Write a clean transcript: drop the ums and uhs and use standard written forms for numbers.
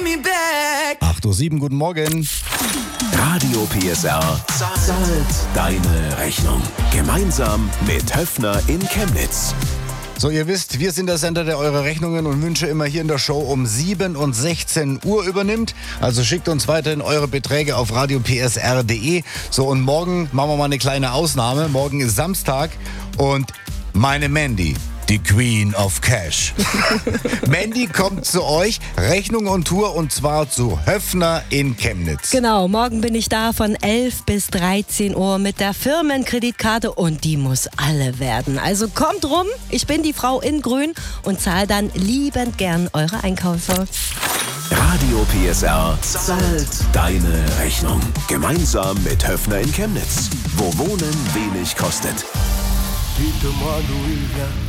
me back. 8:07 Uhr, guten Morgen. Radio PSR zahlt deine Rechnung. Gemeinsam mit Höffner in Chemnitz. So, ihr wisst, wir sind der Sender, der eure Rechnungen und Wünsche immer hier in der Show um 7 und 16 Uhr übernimmt. Also schickt uns weiterhin eure Beträge auf radiopsr.de. So, und morgen machen wir mal eine kleine Ausnahme. Morgen ist Samstag und meine Mandy, die Queen of Cash. Mandy kommt zu euch, Rechnung und Tour, und zwar zu Höffner in Chemnitz. Genau, morgen bin ich da von 11 bis 13 Uhr mit der Firmenkreditkarte und die muss alle werden. Also kommt rum, ich bin die Frau in Grün und zahle dann liebend gern eure Einkäufe. Radio PSR zahlt deine Rechnung. Gemeinsam mit Höffner in Chemnitz. Wo Wohnen wenig kostet.